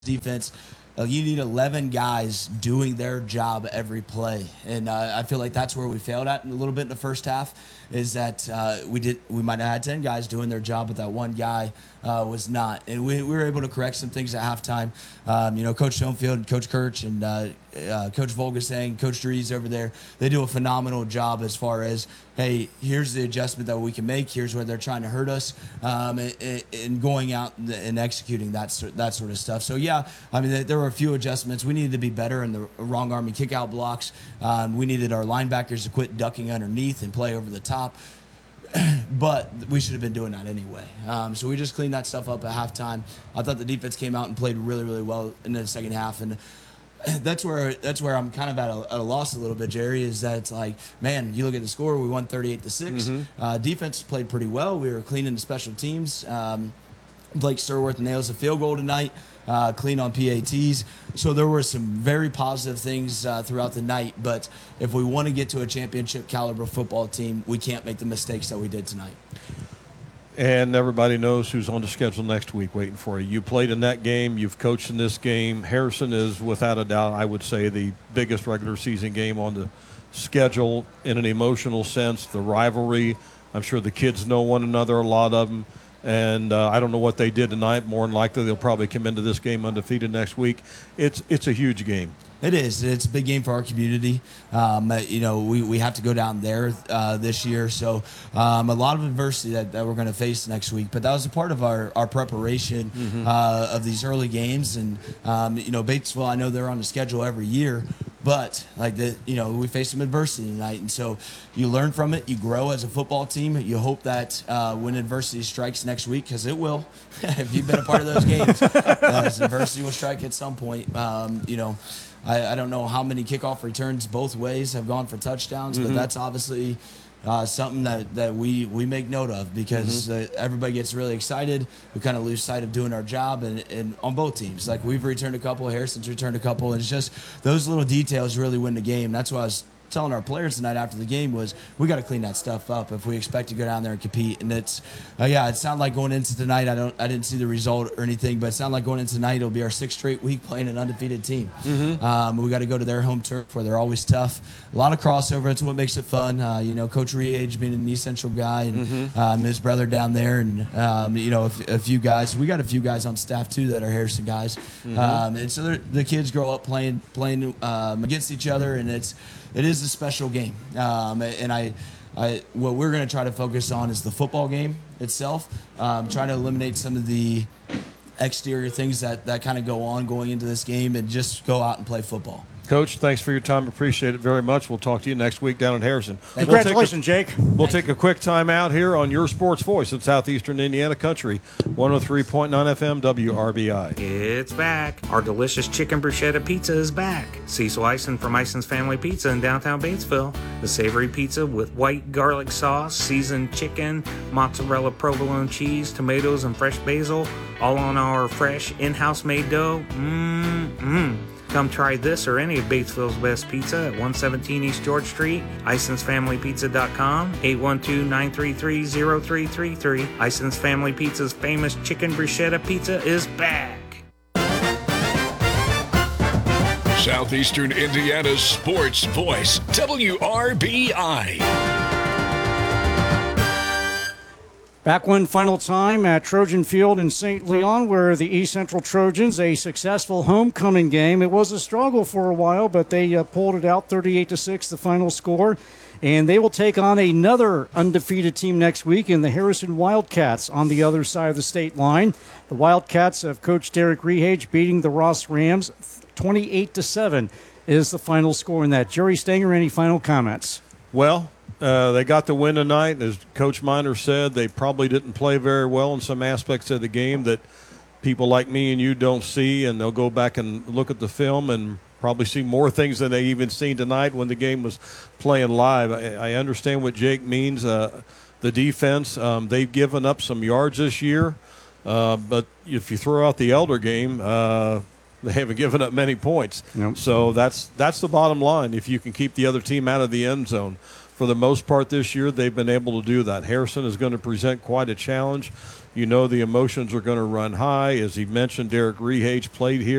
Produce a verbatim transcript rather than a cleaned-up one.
defense, uh, you need eleven guys doing their job every play, and uh, I feel like that's where we failed at a little bit in the first half. Is that uh, we did we might have had ten guys doing their job, but that one guy uh, was not, and we, we were able to correct some things at halftime. Um, you know, Coach Schoenfield, Coach Kirch, and uh, uh, Coach Volgasang, Coach Dries over there, they do a phenomenal job as far as, hey, here's the adjustment that we can make. Here's where they're trying to hurt us, um, and, and going out and executing that that sort of stuff. So yeah, I mean, there were a few adjustments. We needed to be better in the wrong arm and kick out blocks. Um, we needed our linebackers to quit ducking underneath and play over the top. But we should have been doing that anyway. Um, so we just cleaned that stuff up at halftime. I thought the defense came out and played really, really well in the second half, and that's where that's where I'm kind of at a, at a loss a little bit, Jerry. Is that it's like, man, you look at the score, we won thirty-eight to six. Mm-hmm. Uh, defense played pretty well. We were cleaning the special teams. Um, Blake Sturworth nails a field goal tonight, uh, clean on P A Ts. So there were some very positive things uh, throughout the night. But if we want to get to a championship caliber football team, we can't make the mistakes that we did tonight. And everybody knows who's on the schedule next week waiting for you. You played in that game. You've coached in this game. Harrison is, without a doubt, I would say, the biggest regular season game on the schedule in an emotional sense. The rivalry, I'm sure the kids know one another, a lot of them. And uh, I don't know what they did tonight. More than likely, they'll probably come into this game undefeated next week. It's it's a huge game. It is. It's a big game for our community. Um, you know, we, we have to go down there uh, this year. So um, a lot of adversity that, that we're going to face next week. But that was a part of our, our preparation mm-hmm. uh, of these early games. And, um, you know, Batesville, I know they're on the schedule every year. But, like, the, you know, we faced some adversity tonight. And so you learn from it. You grow as a football team. You hope that uh, when adversity strikes next week, because it will, if you've been a part of those games, uh, adversity will strike at some point. Um, you know, I, I don't know how many kickoff returns both ways have gone for touchdowns, mm-hmm. but that's obviously uh, something that, that we, we make note of because mm-hmm. uh, everybody gets really excited. We kind of lose sight of doing our job and, and on both teams. Like, we've returned a couple, Harrison's returned a couple, and it's just those little details really win the game. That's why I was telling our players tonight after the game was we got to clean that stuff up if we expect to go down there and compete. And it's uh, yeah, it sounded like going into tonight. I don't I didn't see the result or anything, but it sounded like going into tonight it'll be our sixth straight week playing an undefeated team. Mm-hmm. Um, we got to go to their home turf where they're always tough. A lot of crossover. It's what makes it fun. Uh, you know, Coach Reage being an East Central guy and mm-hmm. um, his brother down there, and um, you know a, a few guys. We got a few guys on staff too that are Harrison guys, mm-hmm. um, and so the kids grow up playing playing um, against each other, and it's. It is a special game, um, and I, I, what we're going to try to focus on is the football game itself, um, trying to eliminate some of the exterior things that, that kind of go on going into this game and just go out and play football. Coach, thanks for your time. Appreciate it very much. We'll talk to you next week down in Harrison. Congratulations, we'll Jake. We'll take a quick time out here on Your Sports Voice of Southeastern Indiana Country, one oh three point nine F M W R B I. It's back. Our delicious chicken bruschetta pizza is back. Cecil Eisen from Eisen's Family Pizza in downtown Batesville. The savory pizza with white garlic sauce, seasoned chicken, mozzarella provolone cheese, tomatoes, and fresh basil, all on our fresh in-house made dough. Mmm-mmm. Come try this or any of Batesville's best pizza at one seventeen East George Street, Isons Family Pizza dot com, eight one two, nine three three, zero three three three. Isons Family Pizza's famous chicken bruschetta pizza is back. Southeastern Indiana's sports voice, W R B I. Back one final time at Trojan Field in Saint Leon, where the East Central Trojans, a successful homecoming game. It was a struggle for a while, but they uh, pulled it out thirty-eight to six, the final score. And they will take on another undefeated team next week in the Harrison Wildcats on the other side of the state line. The Wildcats of Coach Derek Rehage beating the Ross Rams twenty-eight to seven is the final score in that. Jerry Stanger, any final comments? Well, Uh, they got the win tonight. As Coach Miner said, they probably didn't play very well in some aspects of the game that people like me and you don't see, and they'll go back and look at the film and probably see more things than they even seen tonight when the game was playing live. I, I understand what Jake means. Uh, the defense, um, they've given up some yards this year, uh, but if you throw out the Elder game, uh, they haven't given up many points. Nope. So that's that's the bottom line. If you can keep the other team out of the end zone. for the most part this year, they've been able to do that. Harrison is going to present quite a challenge. You know the emotions are going to run high. As he mentioned, Derek Rehage played here.